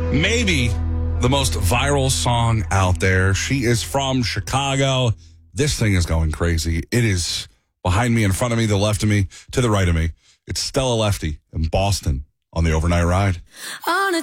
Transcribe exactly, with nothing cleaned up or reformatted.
Maybe the most viral song out there. She is from Chicago. This thing is going crazy. It is behind me, in front of me, the left of me, to the right of me. It's Stella Lefty in Boston on the Overnight Ride. On a